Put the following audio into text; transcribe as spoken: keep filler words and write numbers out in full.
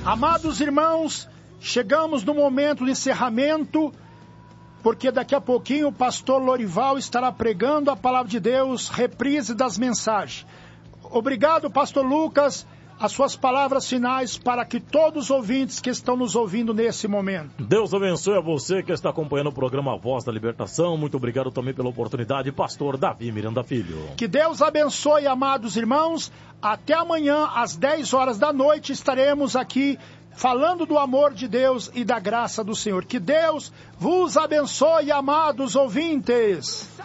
Amados irmãos, chegamos no momento de encerramento, porque daqui a pouquinho o pastor Lorival estará pregando a palavra de Deus, reprise das mensagens. Obrigado, pastor Lucas, as suas palavras finais para que todos os ouvintes que estão nos ouvindo nesse momento. Deus abençoe a você que está acompanhando o programa Voz da Libertação. Muito obrigado também pela oportunidade, pastor Davi Miranda Filho. Que Deus abençoe, amados irmãos. Até amanhã, às dez horas da noite, estaremos aqui falando do amor de Deus e da graça do Senhor. Que Deus vos abençoe, amados ouvintes.